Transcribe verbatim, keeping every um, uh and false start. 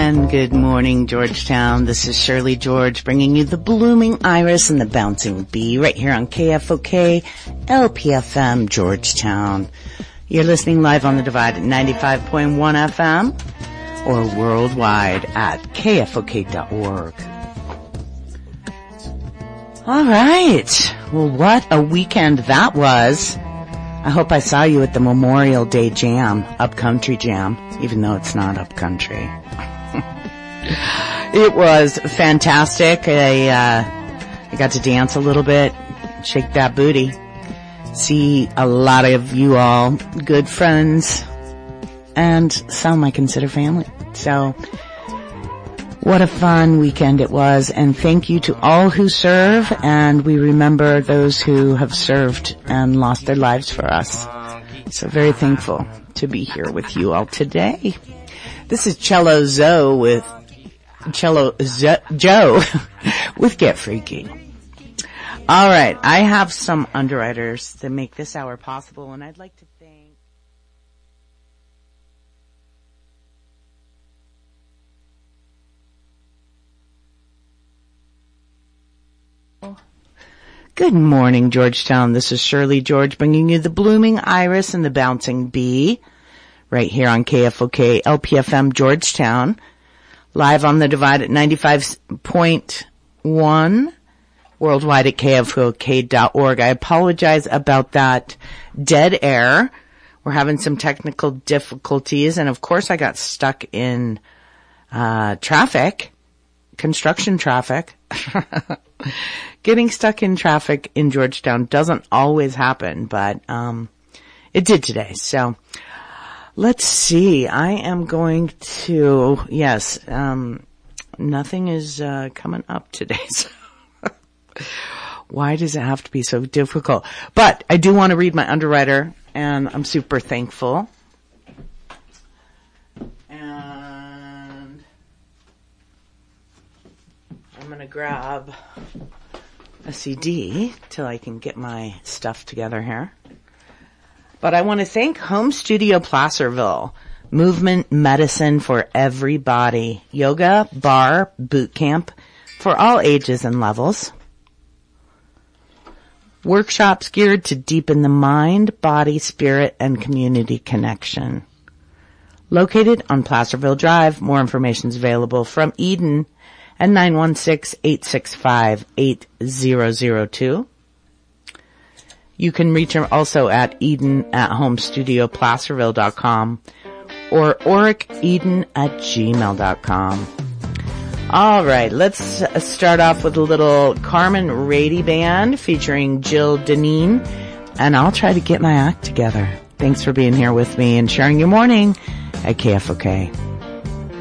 And good morning, Georgetown. This is Shirley George bringing you the blooming iris and the bouncing bee right here on K F O K L P F M Georgetown. You're listening live on the Divide at ninety-five point one F M or worldwide at K F O K dot org. All right. Well, what a weekend that was. I hope I saw you at the Memorial Day Jam, Upcountry Jam, even though it's not upcountry. It was fantastic. I, uh, I got to dance a little bit, shake that booty, see a lot of you all good friends, and some I consider family. So, what a fun weekend it was, and thank you to all who serve, and we remember those who have served and lost their lives for us. So very thankful to be here with you all today. This is Cello Zoe with Cello Zo- Joe with Get Freaky. All right, I have some underwriters that make this hour possible, and I'd like to thank Good morning, Georgetown. This is Shirley George bringing you the blooming iris and the bouncing bee right here on K F O K L P F M Georgetown, live on the Divide at ninety-five point one, worldwide at K F O K dot org. I apologize about that dead air. We're having some technical difficulties, and of course I got stuck in uh traffic, construction traffic. Getting stuck in traffic in Georgetown doesn't always happen, but um it did today. So let's see. I am going to, yes, um nothing is uh coming up today. So why does it have to be so difficult? But I do want to read my underwriter, and I'm super thankful. And I'm going to grab a C D till I can get my stuff together here. But I want to thank Home Studio Placerville, movement medicine for everybody, yoga, bar, boot camp for all ages and levels, workshops geared to deepen the mind, body, spirit, and community connection. Located on Placerville Drive, more information is available from Eden and nine one six, eight six five, eight zero zero two. You can reach them also at eden at homestudio placerville dot com or oriceden at gmail dot com. All right, let's start off with a little Carmen Rady Band featuring Jill Deneen, and I'll try to get my act together. Thanks for being here with me and sharing your morning at K F O K.